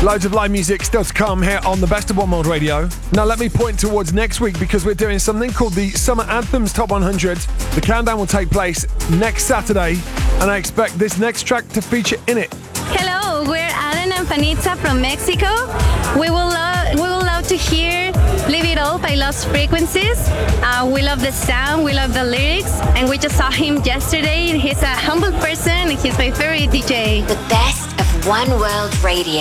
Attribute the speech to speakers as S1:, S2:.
S1: Loads of live music still to come here on the Best of One World Radio. Now let me point towards next week because we're doing something called the Summer Anthems Top 100. The countdown will take place next Saturday, and I expect this next track to feature in it.
S2: Hello, we're Alan and Fanitza from Mexico. We will love to hear Live It All by Lost Frequencies. We love the sound, we love the lyrics, and we just saw him yesterday. He's a humble person, and he's my favorite DJ.
S3: The Best of One World Radio.